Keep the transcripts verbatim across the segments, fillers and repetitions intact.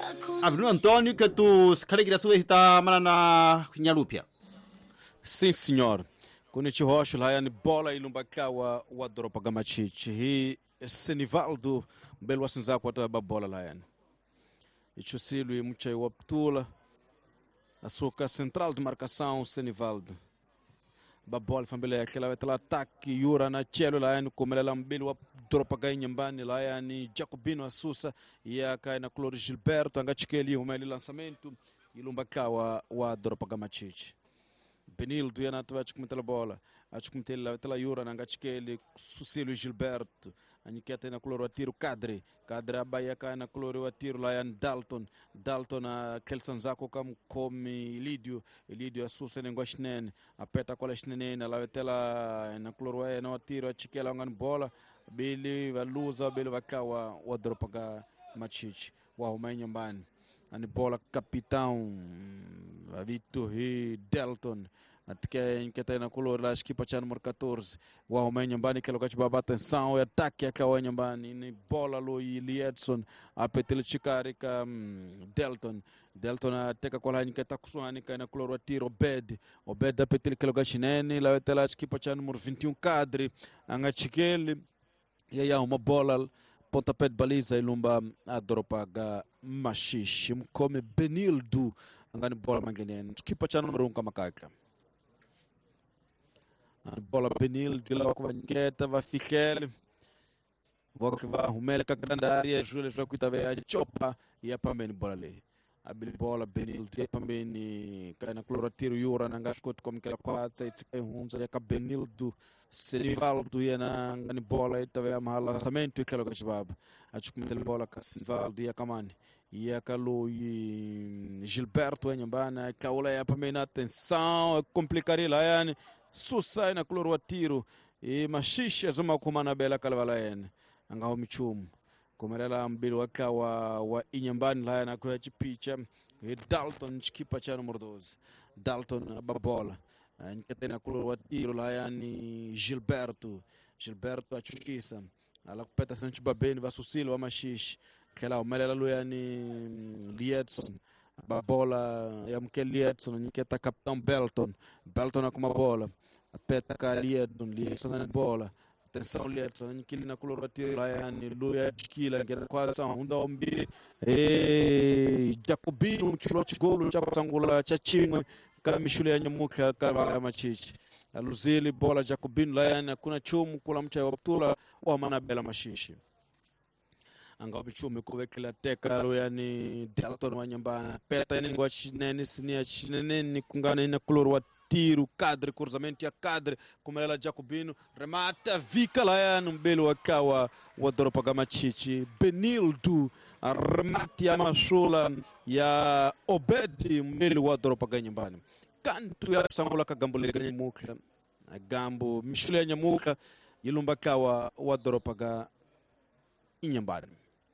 Avinu Antônio, que tu se caligra sua está na Nhalupia. Sim, senhor. Konnichiwa, Shulhayani bola ilumbakawa wa Doropa Gamachichi. Hii Senivaldo Belwa Sinzako ataba bola layani. Ichusilu e Muchai Waptula. A soca central de marcação, Senivaldo. Babola família aquela vetela ataque Yura na chelo layani como ela lambelo Doropa Ganhambani layani Jacobino Asusa e a cai na Cloro Gilberto angachikeli o meli lançamento ilumbakawa wa Doropa Gamachichi. Benildo yana tu acho que bola, acho que metela tela Yura na ngachikeli Susilo Gilberto, aniketa na Cloro atiro Cadre, Cadre abaia cai na Cloro atiro lá em Dalton, Dalton a Kelson Zako kam come Elidio, Elidio a Susa nengoshnen, a peta cola shnenen, la tela na Cloro é no atiro a chikela ngan bola, Billy va luza Billy va kawa wa Doropa Gamachichi, wa umenyambani. Ani bola capitão Vitor e Delton até que tem na color da equipa de número catorze o homem Nhambani que lugar de baba atenção e ataque a Kawa Nhambani ni bola lo e Liedson a petel chicarica Delton Delton até que cola que tá kusuani que na color o tiro Obed Obed a petel que lugar chinene lá tela equipa de número vinte e um cadre anga chiquele e aí uma bola pontapé de baliza e lumba a Doropa Gamachichi come Benildo angani bola mangenene equipa de número um kamakaka a bola Benildo lá com a Vanqueta vai ficar vai que vai arrumar a grande área Júlio já que tava a chopa e a pamene bola ali a bola Benildo e pamene cai na cloratiro Yura na gascot como que ela quase se cai hunza e a Benildo Senivaldo e na ngani bola e tava a mal lançamento e aquela que chegava acho que a bola com Senivaldo e a Camani e a Calo e Gilberto em Nhambana que a ola é pamene atenção complicaria lá yani Susai na Cloro atiro e Machichi zuma kumana bela kalvalaen angao michum komerela mbilo akawa wa Inyambani la na kwa picha e Dalton chikipa cha número doze Dalton babola nkete na Cloro atiro la yani Gilberto Gilberto achukisa ala kupeta sanchi babeni vasusilo wa Machichi kela umelela lo yani Liedson babola ya mkel Liedson nketa capitão Belton Belton com uma bola apeta ka Liedson Liedson na bola atenção Liedson nkili na Cloro atiro lá yani Luia Chikila ngena kwa sa hunda ombi e Jacobino kilo chigolo cha sangula cha chimwe kama shule ya nyamuka kama ya Machichi aluzili bola Jacobino la yani kuna chumu kula mcha wa Ptula wa manabela Machichi anga bichume kuvekela teka lo yani Delton wa Nhambana peta ni ngwa chinene sinia chinene kungana ina Cloro wa tiro cadre cruzamento ya cadre como ela Jacobino remata vika lá yani mbele wa Kawa wa Doropa Gamachichi Benildo remata ya mashula ya Obedi mbele wa Doropa Ganhambani kantu ya sangula kagambule ganyamuka gambo mishule ya nyamuka yilumba Kawa wa Doropa Ganhambani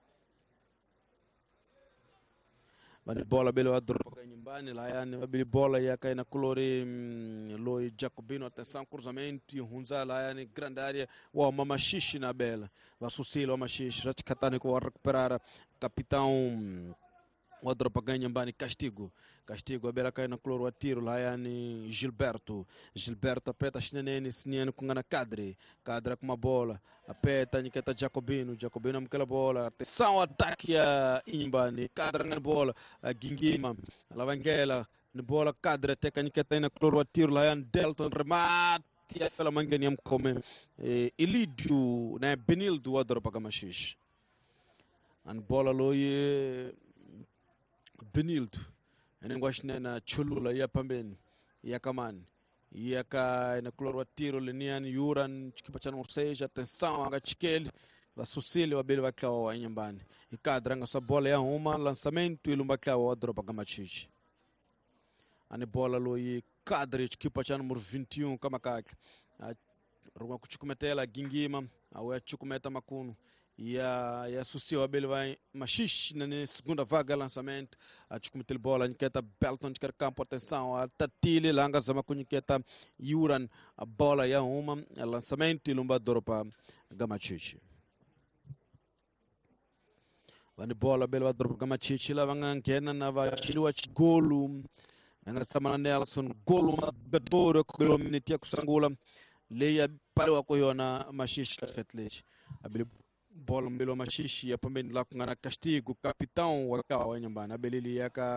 bani bola bele wa Doropa Ganhambani lá yani babili bola ya kaina Cloro lo Jacobino atenção cruzamento hunza lá yani grande área wa Machichi na bela va susilo wa Machichi ratikatani ko recuperar capitão o Doropa Ganhambani castigo castigo a bela kaina Cloro atiro lá yani Gilberto Gilberto apeta chinene sinene kungana cadre cadre com uma bola apeta niketa Jacobino Jacobino mkela bola atenção ataque a Nhambani cadre na bola a Gingima lavangela na bola cadre teka niketa na Cloro atiro lá yani Delton remate a fela mangani am come Elidio na Benildo o Doropa Gamachichi an bola lo ye Benildo ene ngwashne na chulula ya pambeni ya Kamani ya ka na Cloro atiro lenian Yuran chikipa cha número seis atenção anga chikeli va susile wa bele va Kawa wa Nhambani e kadranga sa bola ya uma lançamento ilumba Kawa wa Doropa Gamachichi ane bola lo ye cadre chikipa cha número vinte e um kama kaka runga kuchukumetela Gingima awe chukumeta Makuno ya ya Susi wa bele vai Machichi na segunda vaga lançamento a chukumetel bola niketa Belton de campo atenção a Tatile langa zama kuniketa Yuran a bola ya uma lançamento ilumba Doropa Gamachichi vani bola belo wadro kama chichi la vanga nkena na va chiliwa chigolu anga samana Nelson golu magadoro kwa minute ya kusangula leya pale wako yona mashishi katika lechi abili bola mbelo mashishi ya pambeni la kungana Castigo capitão wakawa nyambana abili yaka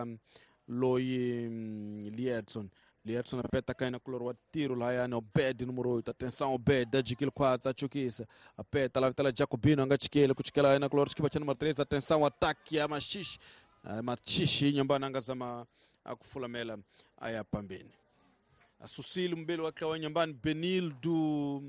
Loyi Liedson Liedson apeta kaina color wa tiro lá ya no bed número oito atenção o bed da Jiquil quatro achukisa apeta lá tela Jacobino anga chikele kuchikela ina color skipa cha número três atenção ataque ya mashishi mashishi nyambana anga zama akufulamela aya pambeni asusilo mbelo wakawa nyambani Benil do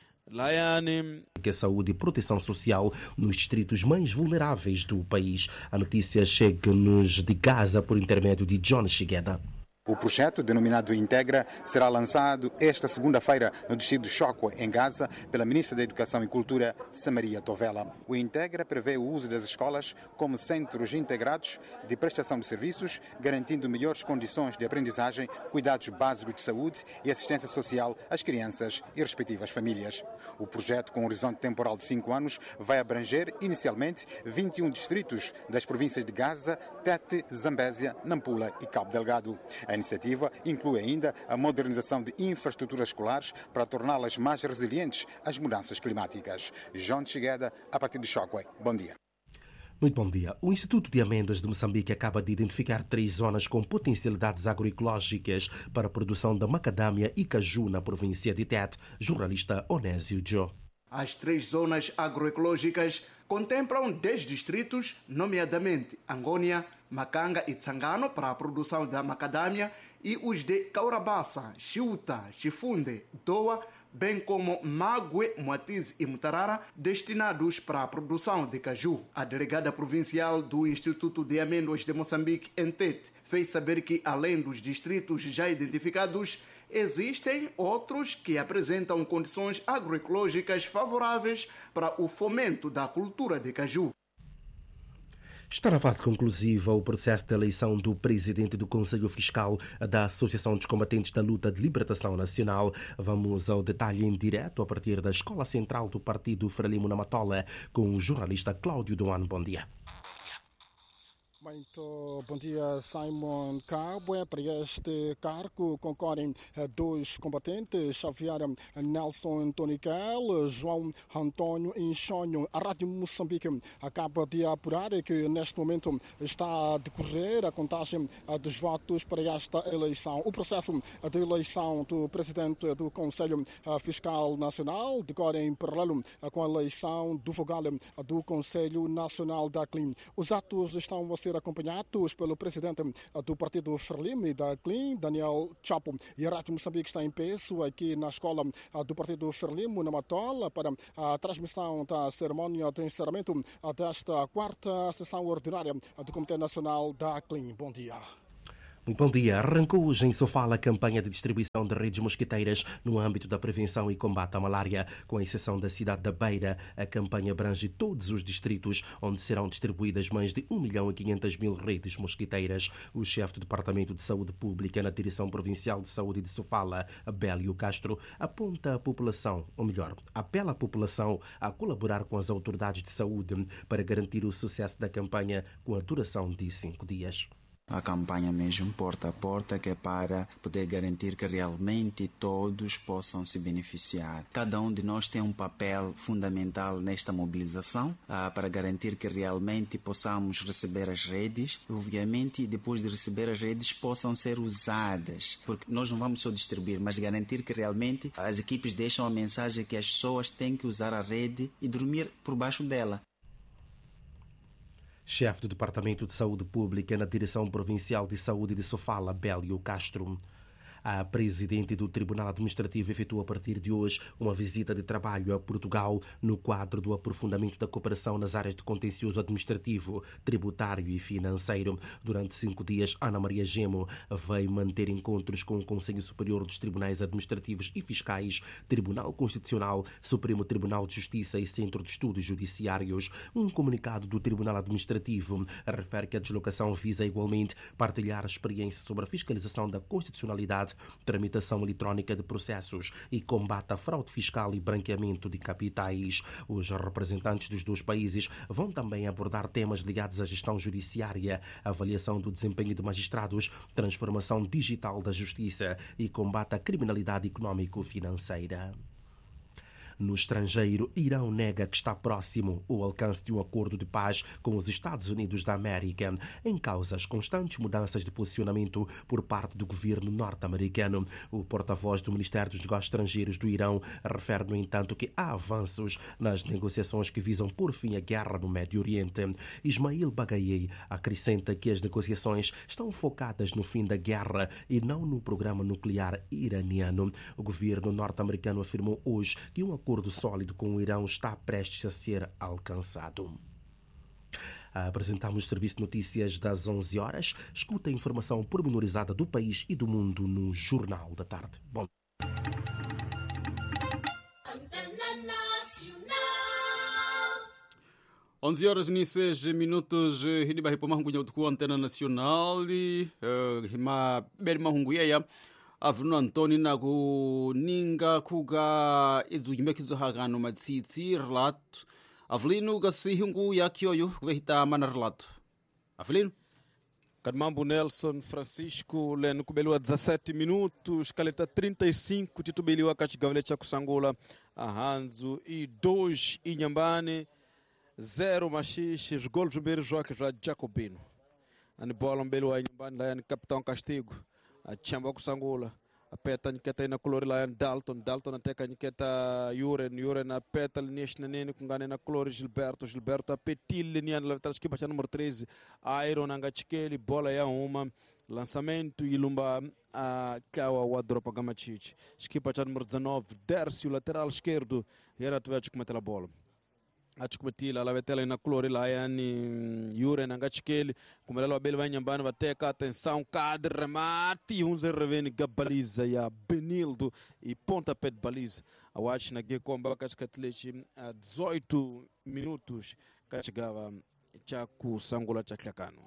Laiane. Que a saúde e proteção social nos distritos mais vulneráveis do país. A notícia chega-nos de Gaza por intermédio de John Shigeda. O projeto, denominado Integra, será lançado esta segunda-feira no distrito de Chocó, em Gaza, pela Ministra da Educação e Cultura, Samaria Tovela. O Integra prevê o uso das escolas como centros integrados de prestação de serviços, garantindo melhores condições de aprendizagem, cuidados básicos de saúde e assistência social às crianças e respectivas famílias. O projeto, com um horizonte temporal de cinco anos, vai abranger, inicialmente, vinte e um distritos das províncias de Gaza, Tete, Zambésia, Nampula e Cabo Delgado. A iniciativa inclui ainda a modernização de infraestruturas escolares para torná-las mais resilientes às mudanças climáticas. João Chigueda, a partir de Chocó. Bom dia. Muito bom dia. O Instituto de Amêndoas de Moçambique acaba de identificar três zonas com potencialidades agroecológicas para a produção da macadâmia e caju na província de Tete. Jornalista Onésio Joe. As três zonas agroecológicas contemplam dez distritos, nomeadamente Angônia, Macanga e Tsangano para a produção da macadâmia e os de Caurabassa, Chiuta, Chifunde, Doa, bem como Mague, Moatize e Mutarara, destinados para a produção de caju. A delegada provincial do Instituto de Amêndoas de Moçambique, em Tete, fez saber que, além dos distritos já identificados, existem outros que apresentam condições agroecológicas favoráveis para o fomento da cultura de caju. Está na fase conclusiva o processo de eleição do presidente do Conselho Fiscal da Associação dos Combatentes da Luta de Libertação Nacional. Vamos ao detalhe em direto a partir da Escola Central do Partido Frelimo na Matola com o jornalista Cláudio Duan. Bom dia. Muito bom dia, Simon Cabo. Para este cargo concorrem dois combatentes, Xavier Nelson Tonical, João Antônio Inchonho. A Rádio Moçambique acaba de apurar que neste momento está a decorrer a contagem dos votos para esta eleição. O processo de eleição do presidente do Conselho Fiscal Nacional decorre em paralelo com a eleição do vogal do Conselho Nacional da C L I M. Os atos estão a ser acompanhados pelo presidente do Partido Frelimo da C L I M, Daniel Chapo. E a Rádio Moçambique está em peso aqui na escola do Partido Frelimo, na Matola, para a transmissão da cerimónia de encerramento desta quarta sessão ordinária do Comitê Nacional da C L I M. Bom dia. Muito bom dia. Arrancou hoje em Sofala a campanha de distribuição de redes mosquiteiras no âmbito da prevenção e combate à malária. Com exceção da cidade da Beira, a campanha abrange todos os distritos, onde serão distribuídas mais de um milhão e quinhentas mil redes mosquiteiras. O chefe do Departamento de Saúde Pública na Direção Provincial de Saúde de Sofala, Abélio Castro, aponta a população, ou melhor, apela à população a colaborar com as autoridades de saúde para garantir o sucesso da campanha com a duração de cinco dias. A campanha mesmo porta a porta, que é para poder garantir que realmente todos possam se beneficiar. Cada um de nós tem um papel fundamental nesta mobilização, ah, para garantir que realmente possamos receber as redes e, obviamente, depois de receber as redes, possam ser usadas. Porque nós não vamos só distribuir, mas garantir que realmente as equipes deixam a mensagem que as pessoas têm que usar a rede e dormir por baixo dela. Chefe do Departamento de Saúde Pública na Direção Provincial de Saúde de Sofala, Abélio Castro. A presidente do Tribunal Administrativo efetua a partir de hoje uma visita de trabalho a Portugal no quadro do aprofundamento da cooperação nas áreas de contencioso administrativo, tributário e financeiro. Durante cinco dias, Ana Maria Gemo vai manter encontros com o Conselho Superior dos Tribunais Administrativos e Fiscais, Tribunal Constitucional, Supremo Tribunal de Justiça e Centro de Estudos Judiciários. Um comunicado do Tribunal Administrativo refere que a deslocação visa igualmente partilhar a experiência sobre a fiscalização da constitucionalidade tramitação eletrônica de processos e combate à fraude fiscal e branqueamento de capitais. Os representantes dos dois países vão também abordar temas ligados à gestão judiciária, avaliação do desempenho de magistrados, transformação digital da justiça e combate à criminalidade econômico-financeira. No estrangeiro, Irão nega que está próximo o alcance de um acordo de paz com os Estados Unidos da América, em causa as constantes mudanças de posicionamento por parte do governo norte-americano. O porta-voz do Ministério dos Negócios Estrangeiros do Irão refere, no entanto, que há avanços nas negociações que visam pôr fim à guerra no Médio Oriente. Ismail Baghaei acrescenta que as negociações estão focadas no fim da guerra e não no programa nuclear iraniano. O governo norte-americano afirmou hoje que um acordo acordo sólido com o Irão está prestes a ser alcançado. Apresentamos o Serviço de Notícias das onze horas. Escuta a informação pormenorizada do país e do mundo no Jornal da Tarde. Bom. onze horas e seis minutos. Hidiba hipo mahungu nyautuku Antena Nacional. Hima beri mahungu yaya. Avruno Antoni na kuninga kuga izujime kizuhagano matsitsi relato. Avelino gasihungu ya kioyo kuvehita mana relato. Avelino? Kadmambu Nelson Francisco leno kubeliwa dezessete minutos, caleta trinta e cinco, titubeliwa kachigavele cha kusangula ahanzu e dois Inhambane, zero Machixe, os gols primeiro joga já Jacobino. Ani bola mbeliwa Inhambane lá yani Capitão Castigo. A chamba kusangula a peta niketa ina colori lá Dalton Dalton até que niketa Yuren Yuren a peta nish nene kungane na colori Gilberto Gilberto a petil nian lá atrás que baixa número treze Iron anga chikeli bola ya uma lançamento e lumba a kawa wadropa gamachichi skipa cha número dezenove Dércio lateral esquerdo era tu vai cometer a bola achukumetila la vetela ina colori lá yani Yuren anga chikeli kumelela wabeli vai Inhambane vateka atenção cadre remate um zero reveni gabaliza ya Benildo e pontapé de baliza a watch na gekomba katikatilechi a dezoito minutos kachigava cha kusangula cha klakano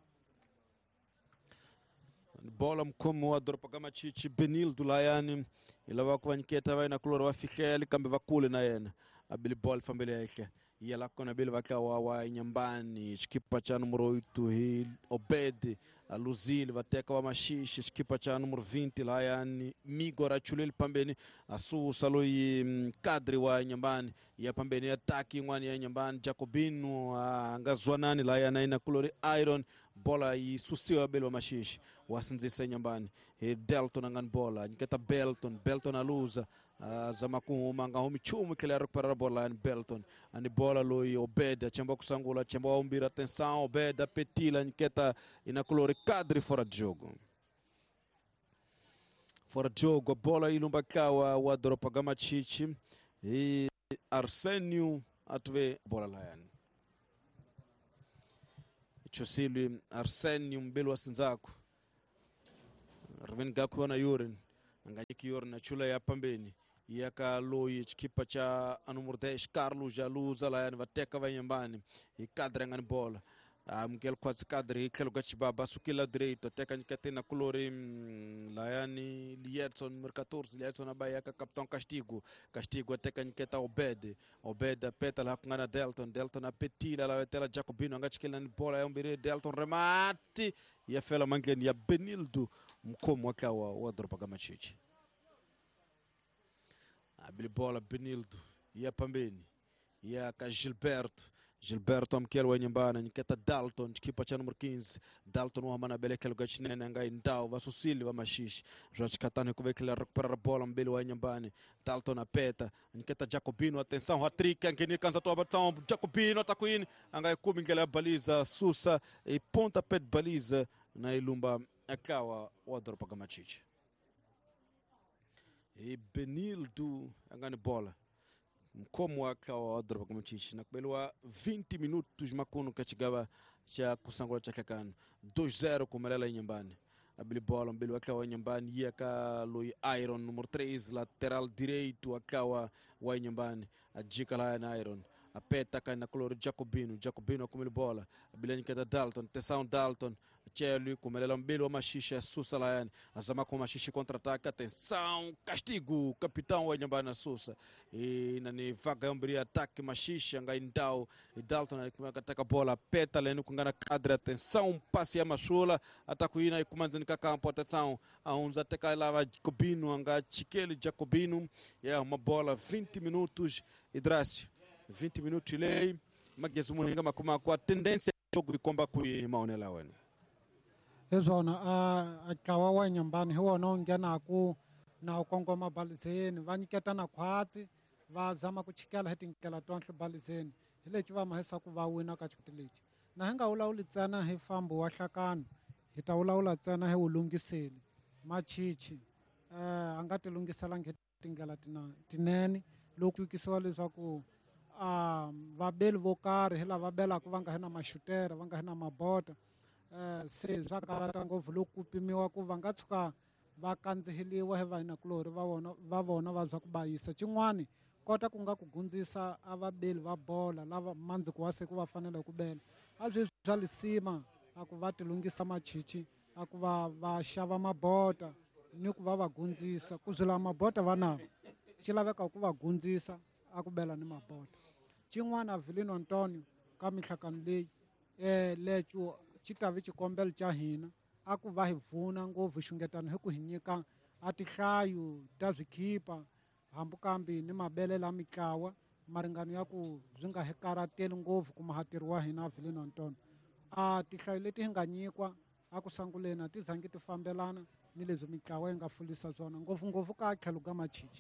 bola mkomo wa dropa kama chichi Benildo lá yani ila wakwaniketa vai na colori wa fikheli kambe vakule na yena abili bola familia yake yala kona bili vakawa wa Inhambane equipa cha número oito Hil Obed a Luzil vateka wa Machixe equipa cha número vinte lá yani Migora Chulil pambeni asu saloi kadri wa Inhambane ya pambeni ataki ngwani ya Inhambane Jacobino angazwanani lá yana ina colori Iron bola e susiwa bili wa Machixe wasinzisa Inhambane e Delton angan bola niketa Belton Belton aluza Uh, zamaku manga homi chumu kile recuperar a bola em Belton ani bola loi Obed chamba kusangula chamba umbira atenção Obed petila niketa ina colori cadre fora de jogo fora de jogo a bola ilumba kawa wa dropa gamachichi e Arsenio atve bola lá yani chosili Arsenio mbelo asinzako Raven gaku na Yuren anganyiki Yuren na chula ya pambeni yaka loi equipa cha número dez Carlos Jaluza lá yani vateka vai Inhambane e cadre ngani bola a mguel quase cadre kelo gachibaba sukila direito até que nikatena colori lá yani Liedson número catorze Liedson abaya ka Capitão Castigo Castigo até que niketa Obed Obed peta lá com ana Delton Delton a petila lá vetela Jacobino angachikela ni bola é um bire Delton remate e a fela mangeni ya Benildo mkomo akawa wa dropa gamachichi abili bola Benildo ia pambeni ia ka Gilberto Gilberto amkelo wa Inhambane niketa Dalton equipa cha número quinze Dalton wa mana bele kelo gachinene ngai ndao va Susili va Machixe Jorge Catano kuvekela recuperar a bola mbele wa Inhambane Dalton apeta niketa Jacobino atenção hat-trick angeni kanza to abatão Jacobino atakuini angai kumingela baliza Susa e pontapé de baliza na ilumba akawa wa dropa gamachichi e Benildo angani bola como akawa dropa gamachichi nakubelwa vinte minutos makuno kachigaba cha kusangula cha kakano dois zero kumelela Inhambane abili bola mbele akawa Inhambane yaka loi Iron número treze lateral direito akawa wa Inhambane ajika lá na Iron apeta cai na color Jacobino Jacobino com ele bola abili niketa Dalton atenção Dalton Chelo, Kumelela Mbelo, Machicha, Sussa Laiane, Azama com Machicha contra-ataque, atenção, castigo, capitão Enyambana Sussa, e nani vaga umbria ataque, Machicha, Ngaindao, e Dalton, ataca a bola, peta, lendo com Gana Cadre, atenção, passe a Machula, atacuina e comandando campo, atenção, a uns ataca lá, Jacobino, Anga Chiquele, Jacobino, é uma bola, vinte minutos, Hidrácio, vinte minutos de lei, Magyesu Muninga, Makuma, com a tendência jogo e comba kui maonela wena ezona a a kawawa nyambani hiwo no ngena ku na ukongoma balizeni vanyiketa na khwatsi va zama ku chikela hetinkela tonhle balizeni hilechi va mahesa ku va wina ka chikutelechi na hinga ulauli tsana hi fambo wa hlakano hi ta ulaula tsana hi ulungiseli machichi eh anga ti lungisela ngetingela tina tinene loku kisiwa leswaku a vabeli vo karhi hi lava belaka va nga hi na maxutera va nga hi na mabota um se swa karata ngopfu loko ku pimiwa ku va nga tshuka va kandziheliwa hi vahinakulori va vona va vona va za ku va yisa xin'wani kota ku nga ku gundzisa a vabeli va bola lava mandziko wa siku va fanele ku bela a byi bya lisima a ku va ti lunghisa machichi a ku va va xava mabota ni ku va va gundzisa ku byela mabota va na xi laveka ku va gundzisa a ku bela ni mabota xin'wana Vilino Antonio ka mihlakano leyi um leco xi ta vi xikombelo xa hina a ku va hi pfuna ngopfu xungetano hi ku hi nyika a tihlayo ta zwikhipa hambi kambe ni mabele la mitlawa maringano ya ku byi nga hi karateli ngopfu ku mahatirhi wa hina Vilino Antonio a tihlayo leti hi nga nyikwa a ku sanguleni a ti zangi ti fambelana ni lebyi mitlawa yi nga fulisa swona ngopfungopfu ka tlhelo ka machichi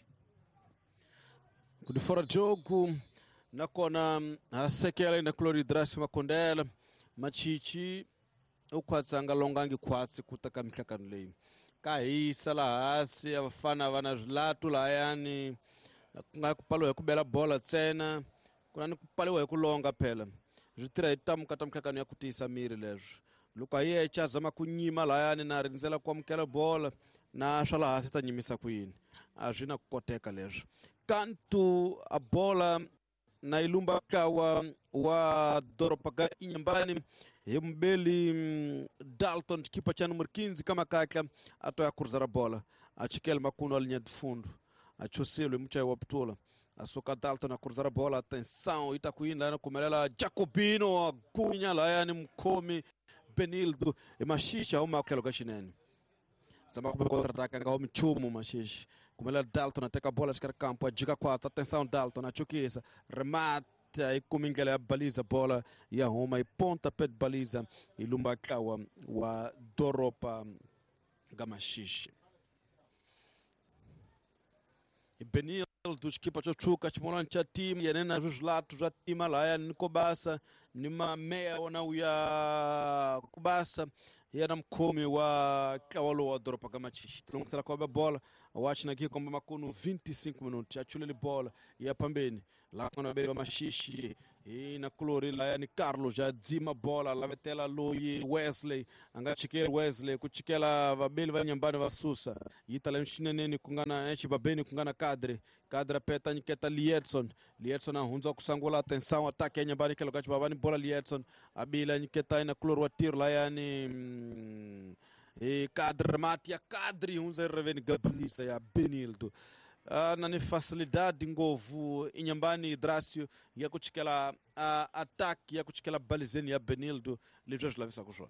ku di fora jogo nakona hasekela ina Clori Hidrácio Makondela machichi u khwatsanga longangi khwatsi ku ta ka mihlakano leyi ka hisa laha hasi vafana va na zwilato lahayani ku nga ku paliwa hi ku bela bola ntsena ku na ni ku paliwa hi ku longa phela byi tirha hi tamuka ta mihlakano ya ku tiyisa miri leswo loko a yecha a zama ku nyima lahayani na rindzela ku amukela bola na swa laha hasi ta nyimisa ku yini a swi na ku koteka leswo kanto a bola na ilumba kawa wa doropa ga Inhambane hi mbeli Dalton kipa cha número quinze kama kakla atoya cruzar a bola a chikele makuno a linha de fundo a choselo mucha wa ptola a soka Dalton a cruzar a bola atenção itakuina na kumelela Jacobino a cunha lá yani mkomi Benildo e Machicha uma kelo gashinene Zama ku contra-ataque nga homi chumu Machicha kumela Dalton ateka a bola de campo a diga quatro atenção Dalton a chokisa remate e kumingela a baliza bola e a Roma e ponta pé de baliza e lumba kawa wa doropa Gamachiche e Benildo dos equipa chochuka chimolancha team yenena dos lados a time lá ya nikobasa nima meia ona uya kubasa yana mkomi wa kawalo wa doropa Gamachiche tlongtela kwa bola wachi na kikomba makuno vinte e cinco minutos achulele bola e a pambeni lá quando bebe Machiche e na Clori lá yani Carlos já dzima bola lá vetela Lui Wesley anga chikela Wesley ku chikela vabeli va Nyambane va Sussa e tala nshineneni kungana enchi babeni kungana Cadre Cadre peta niketa Liedson Liedson ahunza kusangula atenção ataque ya Nyambane kelo gachi babani bola Liedson abila niketa ina Clori wa tiro lá yani mm, e Cadre matia Cadre hunza reveni Gabrielisa ya Benildo Uh, na ni facilidade ngovu Inhambane Hidrácio ya kuchikela uh, ataque ya kuchikela balizeni ya Benildo livyo lavisa kushona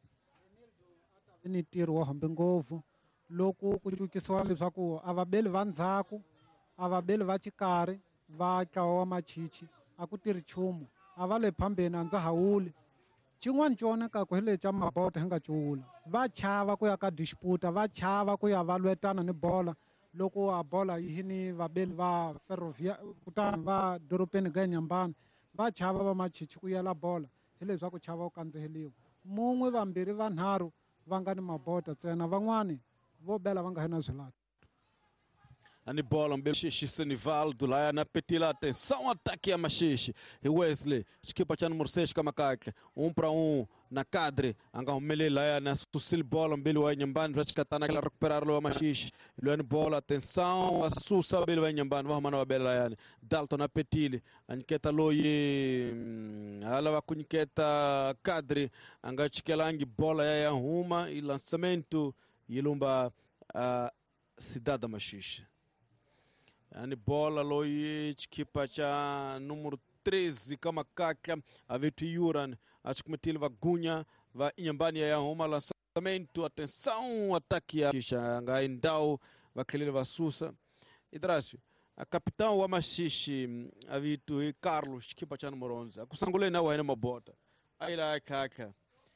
ni tiro wa hambi ngovu loko ku chukisiwa leswaku a vabeli va ndzhaku a vabeli va xikarhi va ntlawa wa Machichi a ku tiri chumu a va le phambeni a ndza hawuli xin'wana xioneka ku hi le xa mabota hi nga cuwula va chava ku ya ka disputa va chava ku ya va lwetana ni bola loko a bola yi ni vabeli va Ferrovia kutani va doropeni ga Nyambane va chava va Machichi ku yela bola hi leswaku chava ku kandziheliwa mun'we vambirhi vanharhu va nga ni mabota ntsena van'wani vo bela va nga hi na zwilato ani bola Machiche Senivaldo lá na petila atenção ataque a Machiche e Wesley equipa cha número seis kama kakle um para um na Kadri anga humelela ya na susil bola mbele wa nyambani rachikatana kila recuperar lo mashishi lo bola atenção a susa mbele wa nyambani wa mana wa bela yani Dalton apetili aniketa loye ala wa kuniketa Kadri anga chikelangi bola ya ya huma e lançamento yilumba uh, cidade da mashishi yani bola loye chikipa cha número treze kama kaka avetu Yuran acho que metil va gunha va nyambani ya homa lançamento atenção ataque ya kisha ngai ndao va kelele va susa Idrácio a capitão wa mashishi avitu e Carlos kipa cha número onze akusangule na waina mabota aila kaka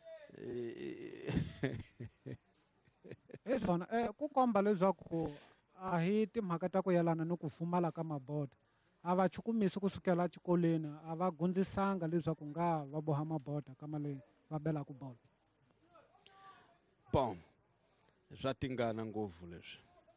Ezona eh kukomba leswaku a hi timhaka ta ku yelana no kufumala ka mabota a va chukumisi kusukela xikoleni a va gundzisanga leswaku nga va boha mabota kama le va bela ku bola. Bom, já tingana ngopfu leswi.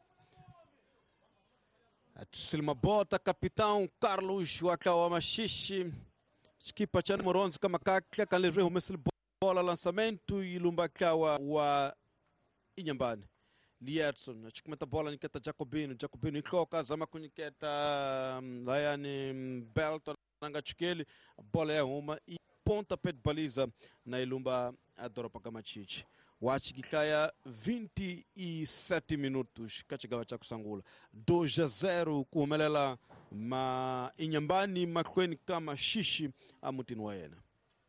Atusile mabota capitão Carlos wakawa mashishi skipa cha número onze kama kakla kan leswi humesile bola lançamento ilumba kawa wa inyambani Lietson achikumeta bola niketa Jacobino Jacobino ikhoka zama kuniketa layani Belton angachukeli bola ya huma e ponta pé de baliza na ilumba a Doropa Kamachichi wachi kikaya vinte e sete minutos kachigawa cha kusangula dois a zero kumelela ma inyambani makweni kama shishi amutini waena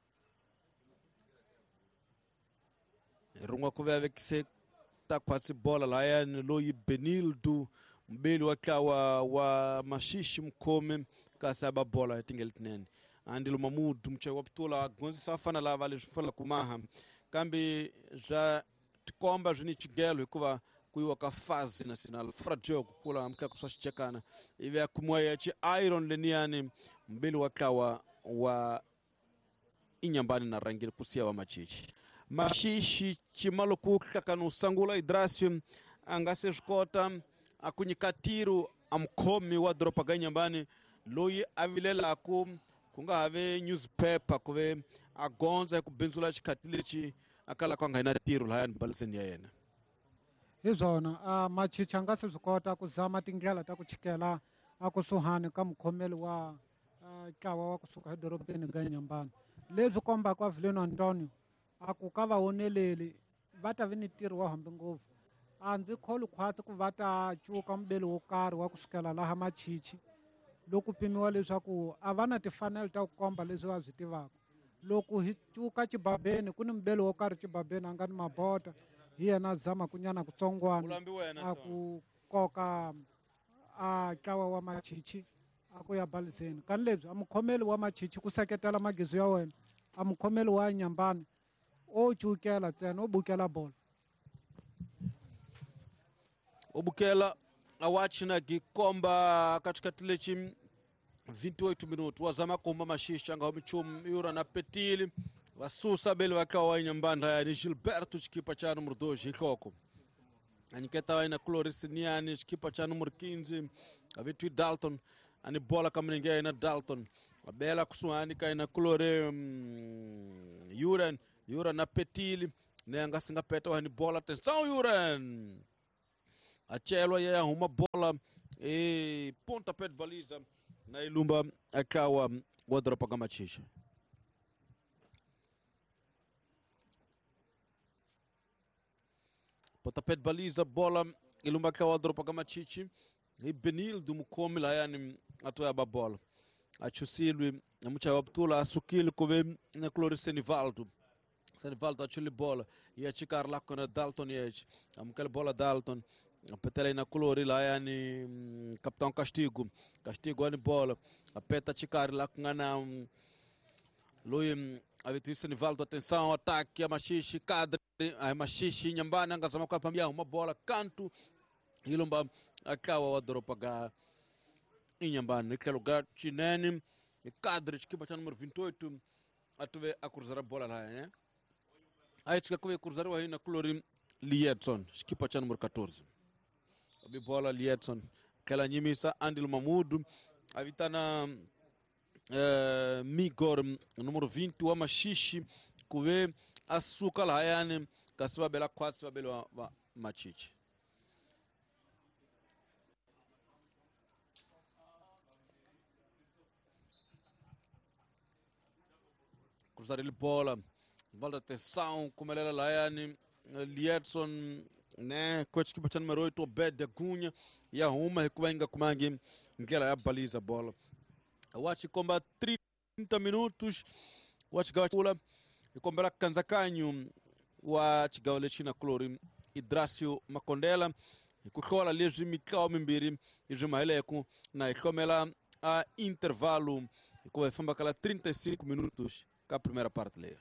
rungwa kuveve kise ta kwasi bola la yani loyi Benildo mbele wakawa wa mashishi mkome kasaba bola tingel tinene andilo mamudu mche waptula gonzi safana la vale fala kumaha kambi ja tikomba jini chigelo kuva kuiwa ka fase national fragile kula mka kusashikana ive akumwaya chi iron leniani mbele wakawa wa inyambani na rangile kusia wa machichi mashishi chimaloku kakanu sangula Idrácio angase skota akunyikatiru amkomi wa Doropa ganyambani loyi avilela ku kunga have newspaper kuve agonza kubenzula chikatilichi akala kwanga ina tiru la yani balseni yena Izona a machicha ngase skota kuzama tingela ta kuchikela akusuhani ka mkhomeli wa kawa wa kusuka Dorobeni ganyambani leswi komba kwa Vileno Antonio aku ka va honeleli va ta vini ntirho wa hambi ngopfu a ndzi kholi khwatsi ku va ta cuka mbele wo karhi wa kusukela laha machichi loko pimiwa leswaku a va na tifanelo ta ku komba leswi va byi tivaka loko hi cuka xibabeni ku ni mbele wo karhi xibabeni a nga ni mabota hi yena zama ku nyana kutsongwana a ku koka a ntlawa wa machichi a ku ya baliseni kani lebyi a mukhomeli wa machichi ku seketela magizo ya wena a mukhomeli wa nyambani o chukela tsena o bukela bola o bukela awachina gikomba katikati lechi vinte e oito minutos wazama kuhuma mashishi anga michum yura na petili wasusa bele wakawa nyambanda ya ni Gilberto chikipa cha número dois ikoko aniketa wa ina Cloris Niani chikipa cha número quinze avitu Dalton ani bola kama ningia ina Dalton bela kusuani ka ina Clore um, Yuran Yuran na petili nenga singa peta wa ni bola atenção Yuran achelwa ya huma bola e ponta pé de baliza na ilumba akawa wa Doropa Kamachichi ponta pé de baliza bola ilumba akawa wa Doropa Kamachichi e Benildo mukomi la yani atoya ba bola achusilwi amucha waptula asukili kove na Cloris Senivaldo Senivaldo achuli bola e achikar lá com Dalton e amukele bola Dalton apetela ina Clori lá yani um, capitão Castigo Castigo ani bola apeta chikari lá com ana um, Lui avitu Senivaldo atenção ataque a machishi kadri a machishi nyambana ngazama kwa pambia uma bola canto ilomba akawa wa Doropa ga inyambana naquele lugar chinene e kadri chikipa cha número vinte e oito atuve a cruzar a bola lá né aí chika kuve cruzar wa ina Clori Lietson chikipa cha número quatorze abi bola Lietson kala nyimisa Andil Mamudu avitana uh, Migor número vinte wa mashishi kuve asuka la yani kasiba bela kwatsi ba bela wa machichi. Cruzar ele bola, bola de atenção, como ele lá yani Liedson, né, coach que bateu número oito, Obed de Cunha, e a uma recuenga com alguém que ela baliza a bola. Eu acho que comba trinta minutos, eu acho que a pula e combra Kanzakanyo, eu acho que a Lechina Clorim, Hidrácio Macondela, e Kuchola Leji Mikao Mimbiri, e Jumaeleco, na Ecomela a intervalo, e com a famba aquela trinta e cinco minutos, que a primeira parte leia.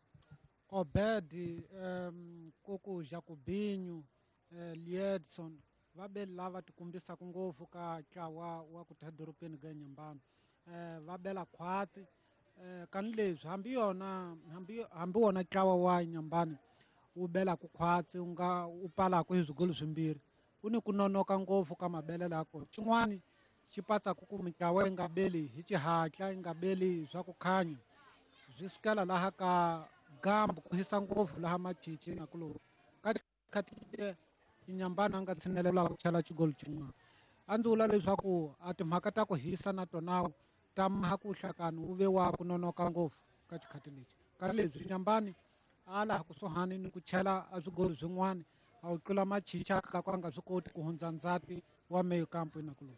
Obed, um, Coco Jacobinho, uh, Liedson, vabela vatukumbisa kungofu ka chawa wa kutahadurupeni ganyambano. Uh, vabela kwati, uh, kanilezwi hambi yona hambi hambi wona chawa wa nyambani ubela kukwatsi unga upala ku izigulu swimbiri uni kunonoka ngofu ka mabele lako chin'wani xipatsa ku kumitawe nga beli hi xihatla nga beli swa ku khanya byi sikela laha ka gambu ku hisa ngopfu laha macici na kulo ka khati inyambana nga tshinelela ku chela xigolo xin'wana a ndzi vula leswaku a timhaka ta ku hisa na tona ta maha ku hlakani u ve wa ku nonoka ngopfu ka xikhati lexi ka leswi nyambani a laha kusuhani ni ku chela a swigolo swin'wana a wu tlula machicha ka ku a nga swi koti ku hundza ndzati wa meyo kampo na kulo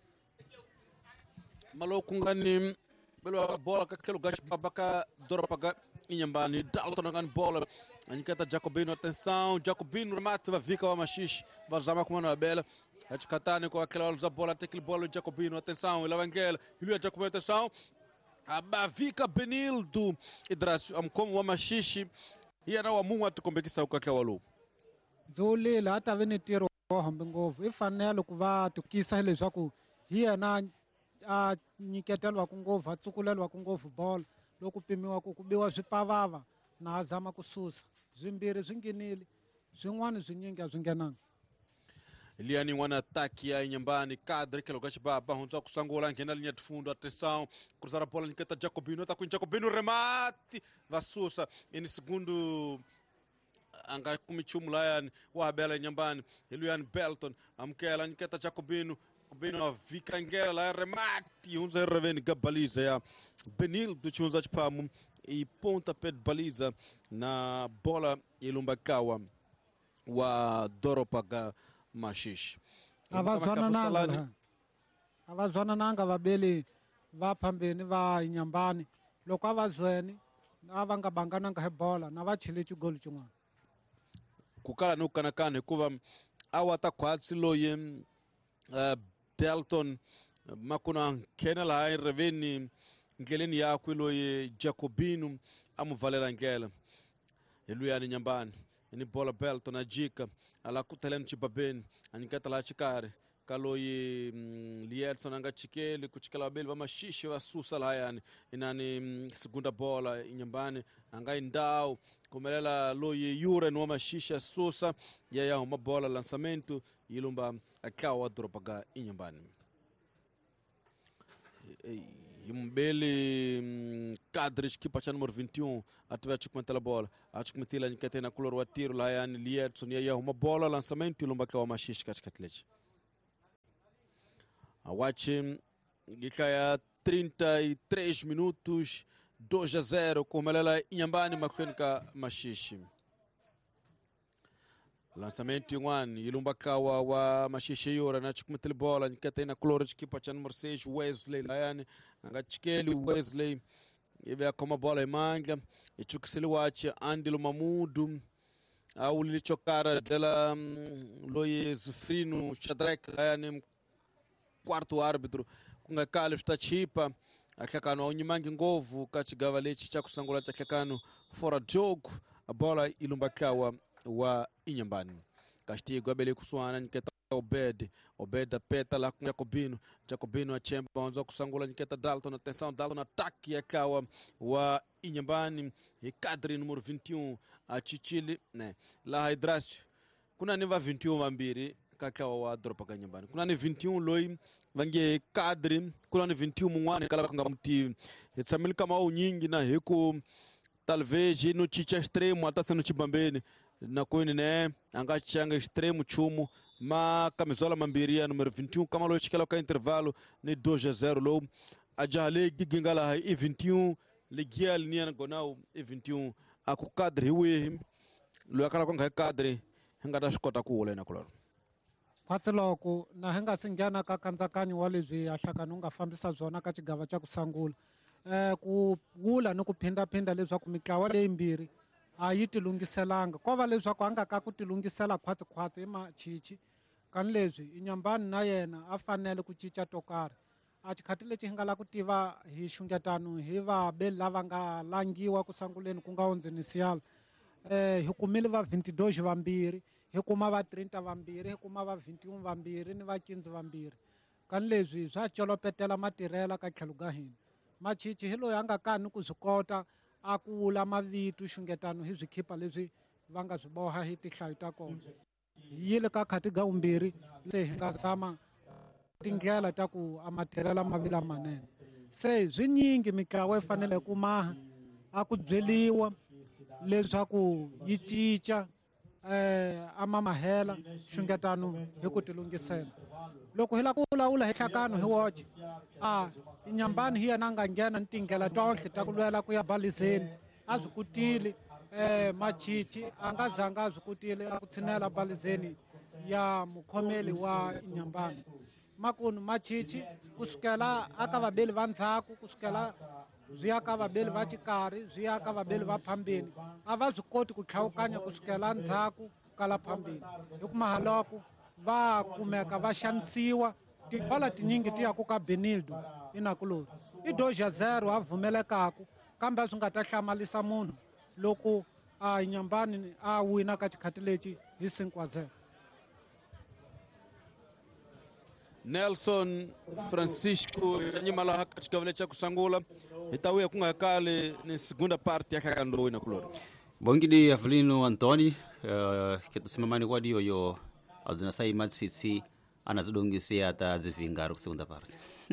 maloko nga ni belo bola ka kelo gash babaka doropa ga inyambani Dalton nga bola anikata Jacobino atenção Jacobino remate va vika wa mashishi vazama kumana bela achikatani kwa kelo za bola tekil bola Jacobino atenção ila vangela ilu Jacobino atenção abavika Benildo Hidrácio amkomo wa mashishi yana wa mungu atukombekisa ukaka walu zole la ta veni tiro hambe ngopfu i fanele ku va tukisa leswaku hi yena a nyiketelwa ku ngopfu a tsukulelwa ku ngopfu bola loko pimiwa ku ku biwa swipavava na a zama ku susa zwimbirhi swi ngenile swin'wana swinyingi a swi ngenanga Eliani wana ataki ya inyambani kadri kelo gashi baba hunza kusangula ngena linha de fundo atenção cruzar a bola niketa Jacobino tá com Jacobino remate vasusa em segundo anga kumichumu layan wa bela inyambani Elian Belton amkela niketa Jacobino Jacobino vikangela la remate hunza reveni gabaliza ya Benildo chunza chipamu e ponta pé de baliza na bola ilumbakawa wa Doropaga mashishi avazwana nanga avazwana nanga vabeli va phambeni va inyambani loko a va zwene a va nga bangananga hi bola na va chile xigolo xin'wana ku kala no kanakana hikuva a wa ta khwatsi loyi uh, Dalton makuna khena laha ireveni ndleleni yakwe loyi Jacobino a mu valela ngela hi luyani nyambani ni bola Belton a jika ala kuteleni chibabeni anikata la chikari kaloyi mm, Liedson anga chikeli kuchikala beli vamashishi vasusa la yani inani mm, segunda bola inyambani anga indao kumelela loyi Yure no mashishi susa ya ya uma bola lançamento ilumba akawa Doropaga inyambani Imbele um, Cadres que passa número vinte e um ativer a bola acho que metila que tem na color o tiro lá é Liedson e aí uma bola lançamento e lumba que é uma xixi cascatlete a watch gikaya trinta e três minutos dois a zero com ela inyambani makfenka mashishi lançamento em one ilumba kawa wa mashishi yora na chukumetele bola que tem na color de que passa número seis Wesley lá é anga chikeli Wesley ibe akoma bola imanga ichukisili wache Andilo Mamudu au lilichokara dela um, loye Zufrino Shadrack yani quarto árbitro kunga Calif tachipa akakano onyimangi ngovu kachigava lechi cha kusangula chakakano fora jogo a bola ilumbakawa wa inyambani kastigo abele kuswana niketa Obed, Obed da peta lá com Jacobino, Jacobino a chemba, onde kusangula niketa Dalton, atenção, Dalton ataque a kawa wa inyambani e cadre número vinte e um a Chichili, né? Lá Hidrácio, kuna niva vinte e um mambiri kakawa wa Doropaga inyambani, kuna ni vinte e um loi vange cadre, kuna ni vinte e um mwana kala kanga mti, etsamili kama u nyingi na heku talvez no chicha extremo até sendo chibambeni na coine né anga changa extremo chumo ma camisola mambiria número vinte e um kama lo chikela ka intervalo ni dois a zero lo a jale gingala e vinte e um ligial nian gonau e vinte e um a ku cadre we lo akala ko ngai cadre hanga da skota ku wole na kularo kwatsi loko na hi nga si nghena ka nkatsakanyo wa lebyi a hlakani u nga fambisa byona ka xigava xa ku sangula um ku vula ni ku phindaphinda leswaku mitlawa leyimbirhi a yi tilunghiselanga ko va leswaku a nga ka ku tilunghisela khwatsikhwatsi hi machichi kani lebyi inyambani na yena a fanele ku cinca to karhi a xikhati lexi hi nga lava ku tiva hi xungetano hi vabeli lava nga langiwa ku sanguleni ku nga hundzinisiala um hi kumile va vinte-dois vambirhi hi kuma va trinta vambirhi hi kuma va vinte e um vambirhi ni va quinze vambirhi kani lebyi bya colopetela matirhela ka tlhelo ga hina machichi hi loyi a nga kani ku byi kota a ku vula mavito xungetano hi byi khipa leswi va nga byi boha hi tihlayo ta kona hi yile ka khati ga vumbirhi se hi nga zama tindlela ta ku a matirhela ma vi lamanene se byi nyingi mitlawa yi fanele ku maha a ku byeliwa leswaku yi cinca um a mamahela xungetano hi ku tilunghisela loko hi la ku vulavula hi nhlakano hi woxe a inyambani hi yena a nga nghena ni tindlela tonhle ta ku lwela ku ya balizeni a byi kutile um machichi a nga zanga a byi kutile a ku tshinela balizeni ya mukhomeli wa inyambani makunu machichi kusukela aka vabeli va ndzhaku kusukela byi ya ka vabeli va xikarhi byi ya ka vabeli va phambeni a va byi koti ku tlhawukanya kusukela ndzhaku kala phambeni hi kuma haloko va kumeka va xanisiwa tibola tinyingi ti yaku ka benildo inakulori i dois a zero a pfumelekaku kambe swi nga ta hlamalisa munhu loko a inyambani a wina ka xikhati lexi hi cinque a zero Nelson Francisco nyimala haka chikavale cha kusangula itawe kunga kale ni segunda parte ya kakando ina kuloro bongidi Avelino Antoni uh, kitusimamani kwa dio yo azuna sai matsitsi anazidongisia ata zivingaru ku segunda parte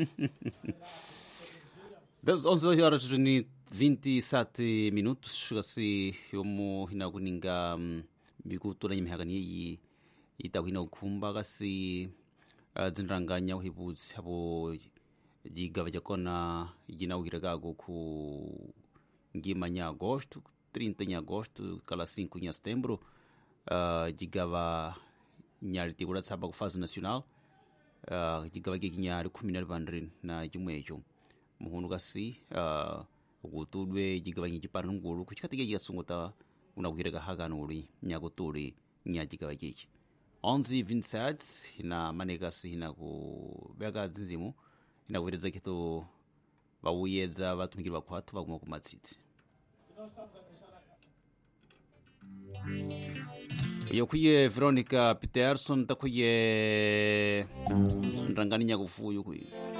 das onze horas ni vinte e sete minutos assim yomo hina kuninga bikutura nyimhakani yi itakwina ukhumba kasi Uh, zinranganya uhibutsi abo jigava jakona jina uhiragago ku ngima nya agosto trinta nya agosto kala cinco nya setembro uh, jigava nyari tigura tsaba ku fase nacional uh, jigava ke nyari kuminari bandrin na jumwejo muhunu kasi uh, ukutudwe jigava nyi parnu ngulu kuchikatige yasungota una uhiraga hagano uri nya goturi nya jigava kiki onze e vinte e sete hina manekasi hina ku beka dzinzimu hina kuveredza keto vauyedza vatumikiri vakwatu vakuma kumatsitsi yokuye Veronica Peterson takuye nrangani nyakufuyu kuyi